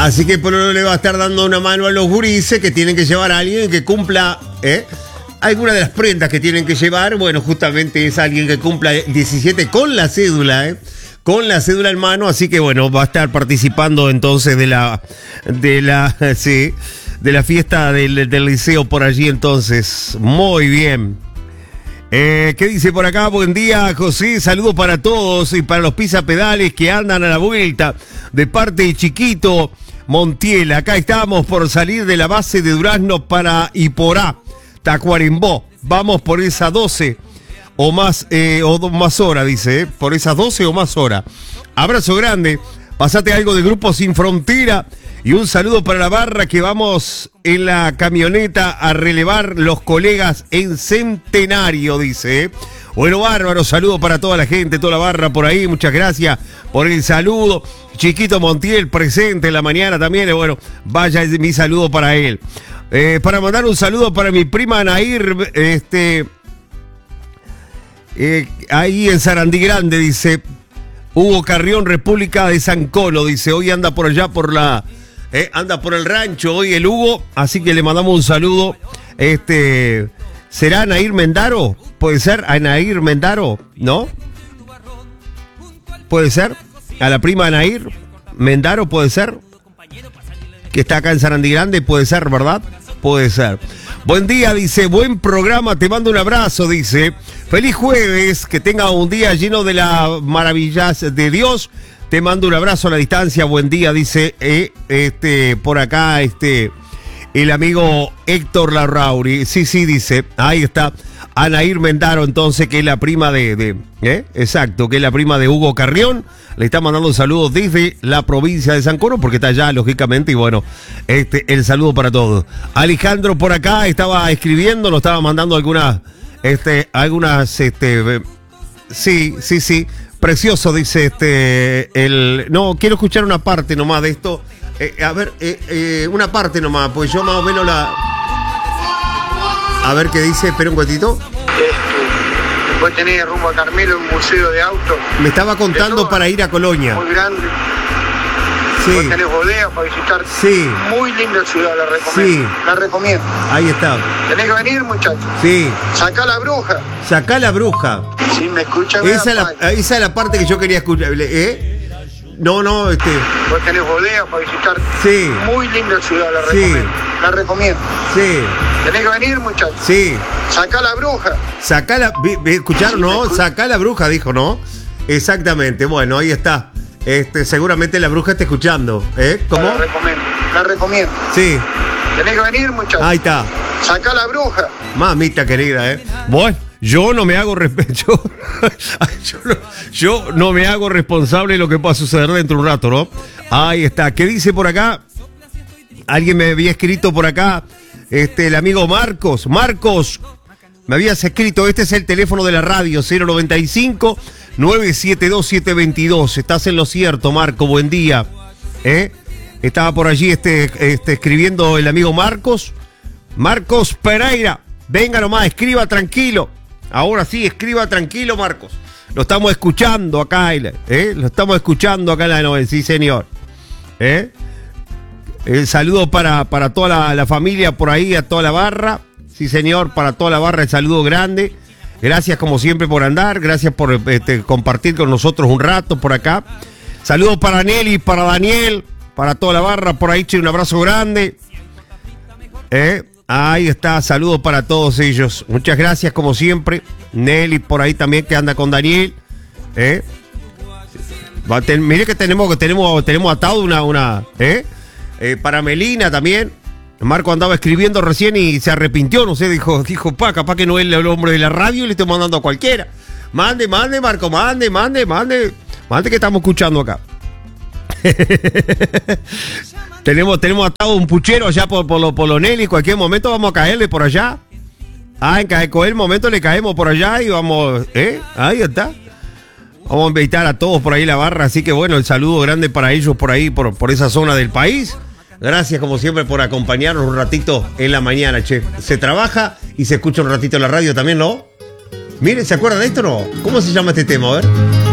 Así que Pololo le va a estar dando una mano a los gurises que tienen que llevar a alguien que cumpla alguna de las prendas que tienen que llevar. Bueno, justamente es alguien que cumpla 17 con la cédula, con la cédula en mano. Así que bueno, va a estar participando entonces de la fiesta del liceo por allí entonces. Muy bien. ¿Qué dice por acá? Buen día, José. Saludos para todos y para los pisapedales que andan a la vuelta de parte de Chiquito Montiel. Acá estamos por salir de la base de Durazno para Iporá, Tacuarembó. Vamos por esa 12 o más horas, dice. Por esas 12 o más horas. Abrazo grande. Pasate algo de Grupo Sin Frontera. Y un saludo para la barra que vamos en la camioneta a relevar los colegas en Centenario, dice. Bueno, bárbaro, saludo para toda la gente, toda la barra por ahí, muchas gracias por el saludo. Chiquito Montiel presente en la mañana también, bueno, vaya mi saludo para él. Para mandar un saludo para mi prima Nair, ahí en Sarandí Grande, dice. Hugo Carrión, República de San Colo, dice, hoy anda por allá por la... anda por el rancho hoy el Hugo, así que le mandamos un saludo. ¿Será Anair Mendaro? ¿Puede ser Anair Mendaro? ¿No? ¿Puede ser? ¿A la prima Anair Mendaro puede ser? Que está acá en Sarandí Grande, puede ser, ¿verdad? Puede ser. Buen día, dice, buen programa, te mando un abrazo, dice. Feliz jueves, que tenga un día lleno de las maravillas de Dios. Te mando un abrazo a la distancia, buen día, dice por acá, el amigo Héctor Larrauri. Sí, dice, ahí está, Anair Mendaro, entonces, que es la prima exacto, que es la prima de Hugo Carrión. Le está mandando saludos desde la provincia de San Coro, porque está allá, lógicamente, y bueno, el saludo para todos. Alejandro por acá estaba escribiendo, nos estaba mandando algunas, sí. Precioso, dice no, quiero escuchar una parte nomás de esto. Una parte nomás, pues yo más o menos a ver qué dice, espera un cuetito. Después tenés rumbo a Carmelo un museo de autos. Me estaba contando para ir a Colonia. Muy grande. Sí. Después tenés bodegas para visitar. Sí. Muy linda ciudad, la recomiendo. Sí. La recomiendo. Ahí está. Tenés que venir, muchachos. Sí. Sacá la bruja. Sacá la bruja. Si me escuchan. Esa es la parte que yo quería escuchar. No. Después tenés bodegas para visitar. Sí. Muy linda ciudad, la recomiendo. Sí. La recomiendo. Sí. Tenés que venir, muchachos. Sí. Sacá la bruja. Sacá la... ¿Escucharon? Sí, no, sacá la bruja, dijo, ¿no? Exactamente, bueno, ahí está. Seguramente la bruja está escuchando. ¿Cómo? La recomiendo. Sí. Tenés que venir, muchachos. Ahí está. Sacá la bruja. Mamita querida, Bueno, yo no me hago yo no me hago responsable de lo que pueda suceder dentro de un rato, ¿no? Ahí está. ¿Qué dice por acá? Alguien me había escrito por acá, el amigo Marcos. Marcos, me habías escrito, este es el teléfono de la radio, 095-972-722. Estás en lo cierto, Marco, buen día. Estaba por allí escribiendo el amigo Marcos. Marcos Pereira, venga nomás, escriba tranquilo. Ahora sí, escriba tranquilo, Marcos. Lo estamos escuchando acá, lo estamos escuchando acá en la 9, sí, señor. El saludo para toda la familia por ahí, a toda la barra. Sí, señor, para toda la barra el saludo grande. Gracias como siempre por andar, gracias por compartir con nosotros un rato por acá. Saludos para Nelly, para Daniel, para toda la barra por ahí, un abrazo grande. Ahí está, saludos para todos ellos. Muchas gracias como siempre. Nelly por ahí también que anda con Daniel. Mire que tenemos atado una para Melina también. Marco andaba escribiendo recién y se arrepintió, no sé, dijo, capaz que no es el hombre de la radio y le estoy mandando a cualquiera. Mande, Marco, mande, que estamos escuchando acá. tenemos atado un puchero allá por los Nelly, cualquier momento vamos a caerle por allá. En cualquier momento le caemos por allá y vamos, ahí está. Vamos a invitar a todos por ahí la barra, así que bueno, el saludo grande para ellos por ahí, por esa zona del país. Gracias como siempre por acompañarnos un ratito en la mañana, che. Se trabaja y se escucha un ratito en la radio también, ¿no? Miren, ¿se acuerdan de esto o no? ¿Cómo se llama este tema? A ver.